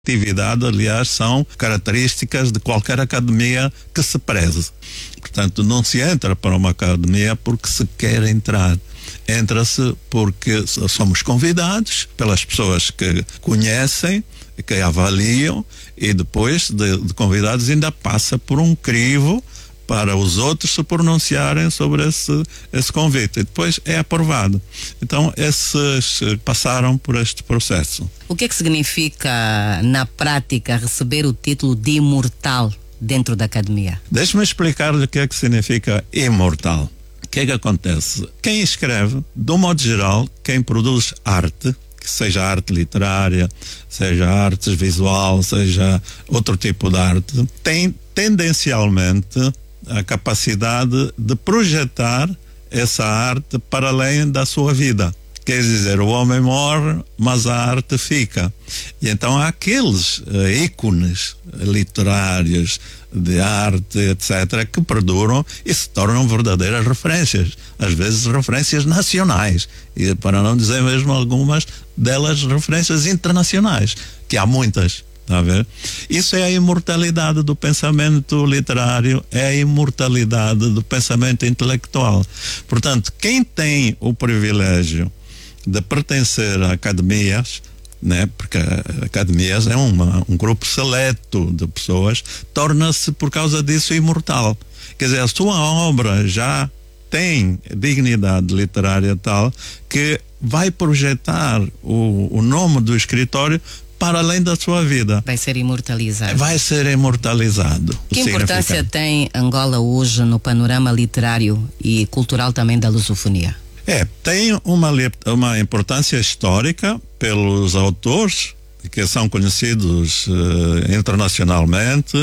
atividade, aliás, são características de qualquer academia que se preze. Portanto, não se entra para uma academia porque se quer entrar. Entra-se porque somos convidados pelas pessoas que conhecem, que avaliam, e depois de convidados ainda passa por um crivo para os outros se pronunciarem sobre esse convite. E depois é aprovado. Então, esses passaram por este processo. O que é que significa, na prática, receber o título de imortal dentro da academia? Deixe-me explicar-lhe o que é que significa imortal. O que é que acontece? Quem escreve, de um modo geral, quem produz arte, que seja arte literária, seja arte visual, seja outro tipo de arte, tem tendencialmente a capacidade de projetar essa arte para além da sua vida. Quer dizer, o homem morre, mas a arte fica. E então há aqueles ícones literários, de arte, etc., que perduram e se tornam verdadeiras referências. Às vezes referências nacionais. E para não dizer mesmo algumas delas referências internacionais, que há muitas. Está a ver? Isso é a imortalidade do pensamento literário, é a imortalidade do pensamento intelectual. Portanto, quem tem o privilégio de pertencer a academias, né, porque academias é um grupo seleto de pessoas, torna-se por causa disso imortal. Quer dizer, a sua obra já tem dignidade literária tal que vai projetar o nome do escritório para além da sua vida. Vai ser imortalizado. Vai ser imortalizado. Que importância tem Angola hoje no panorama literário e cultural também da lusofonia? Tem uma importância histórica pelos autores que são conhecidos internacionalmente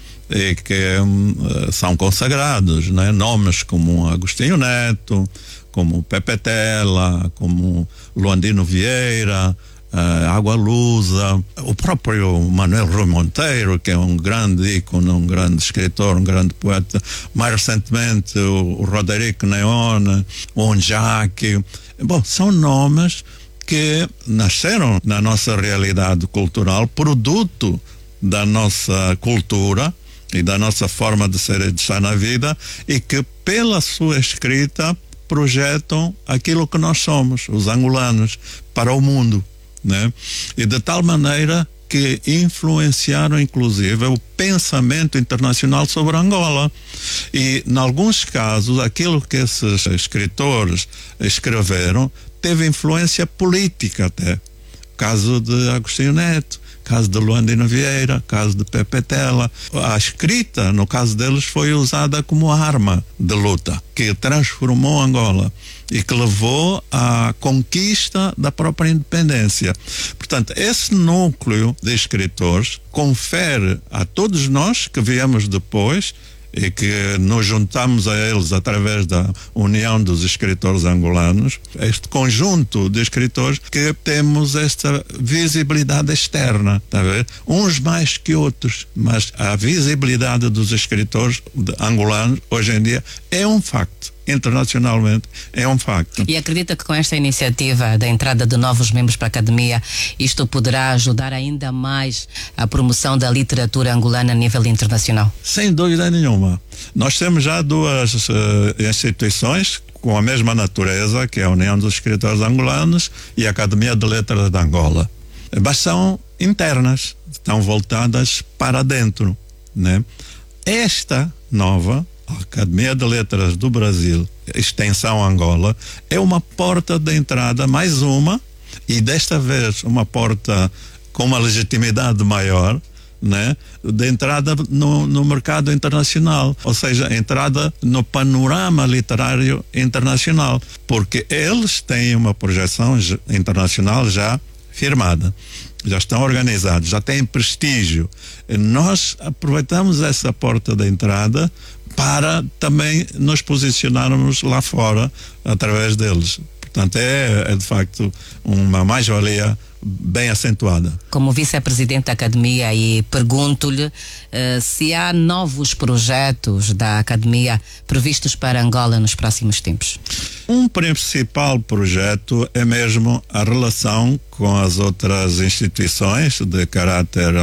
e que são consagrados, né? Nomes como Agostinho Neto, como Pepe Tela, como Luandino Vieira, Água Lusa, o próprio Manuel Rui Monteiro, que é um grande ícone, um grande escritor, um grande poeta. Mais recentemente o Roderico Neone, o Onjaki. Bom, são nomes que nasceram na nossa realidade cultural, produto da nossa cultura e da nossa forma de ser e de estar na vida, e que pela sua escrita projetam aquilo que nós somos, os angolanos, para o mundo. Né? E de tal maneira que influenciaram inclusive o pensamento internacional sobre Angola. E em alguns casos aquilo que esses escritores escreveram teve influência política até. Caso de Agostinho Neto, caso de Luandino Vieira, caso de Pepe Tela. A escrita, no caso deles, foi usada como arma de luta, que transformou Angola e que levou à conquista da própria independência. Portanto, esse núcleo de escritores confere a todos nós que viemos depois e que nos juntamos a eles através da União dos Escritores Angolanos, este conjunto de escritores que temos esta visibilidade externa, tá a ver? Uns mais que outros, mas a visibilidade dos escritores angolanos hoje em dia é um facto. Internacionalmente é um facto. E acredita que com esta iniciativa da entrada de novos membros para a academia, isto poderá ajudar ainda mais a promoção da literatura angolana a nível internacional? Sem dúvida nenhuma. Nós temos já duas instituições com a mesma natureza, que é a União dos Escritores Angolanos e a Academia de Letras de Angola. Mas são internas, estão voltadas para dentro, né? Esta nova a Academia de Letras do Brasil, extensão Angola, é uma porta de entrada, mais uma, e desta vez uma porta com uma legitimidade maior, né, de entrada no mercado internacional, ou seja, entrada no panorama literário internacional, porque eles têm uma projeção internacional já firmada, já estão organizados, já têm prestígio. E nós aproveitamos essa porta de entrada para também nos posicionarmos lá fora através deles. Portanto, é de facto uma mais-valia bem acentuada. Como vice-presidente da Academia, e pergunto-lhe se há novos projetos da Academia previstos para Angola nos próximos tempos. Um principal projeto é mesmo a relação com as outras instituições de caráter